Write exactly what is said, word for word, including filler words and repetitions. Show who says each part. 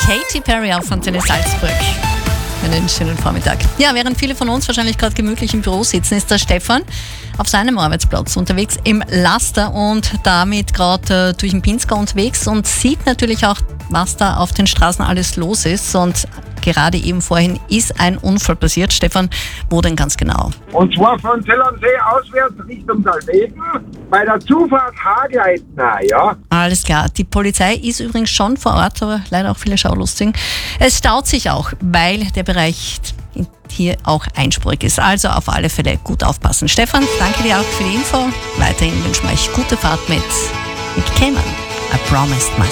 Speaker 1: Katy Perry auf Antenne Salzburg. Einen schönen Vormittag. Ja, während viele von uns wahrscheinlich gerade gemütlich im Büro sitzen, ist der Stefan auf seinem Arbeitsplatz unterwegs im Laster und damit gerade äh, durch den Pinzgau unterwegs und sieht natürlich auch, was da auf den Straßen alles los ist. Und gerade eben vorhin ist ein Unfall passiert. Stefan, wo denn ganz genau?
Speaker 2: Und zwar von Zellernsee auswärts Richtung Salzwedel bei der Zufahrt Hagleitner, ja.
Speaker 1: Alles klar. Die Polizei ist übrigens schon vor Ort, aber leider auch viele Schaulustigen. Es staut sich auch, weil der Bereich hier auch einspurig ist. Also auf alle Fälle gut aufpassen. Stefan, danke dir auch für die Info. Weiterhin wünschen wir euch gute Fahrt mit Nick Cayman. I promised myself.